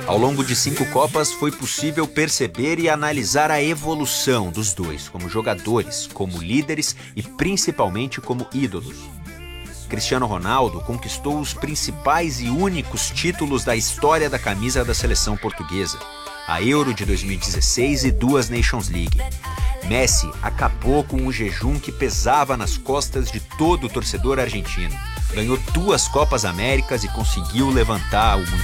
Ao longo de 5 Copas, foi possível perceber e analisar a evolução dos dois como jogadores, como líderes e principalmente como ídolos. Cristiano Ronaldo conquistou os principais e únicos títulos da história da camisa da seleção portuguesa, a Euro de 2016 e 2 Nations League. Messi acabou com o jejum que pesava nas costas de todo o torcedor argentino. Ganhou 2 Copas Américas e conseguiu levantar o Mundial.